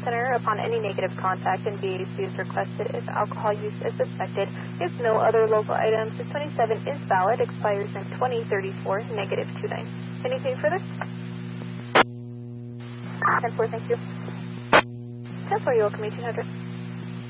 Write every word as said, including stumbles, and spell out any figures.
Center upon any negative contact and V A C is requested if alcohol use is suspected. If no other local items, the twenty-seven is valid, expires in twenty thirty-four, negative two nine. Anything further? ten four, thank you. ten four, you welcome eighteen hundred.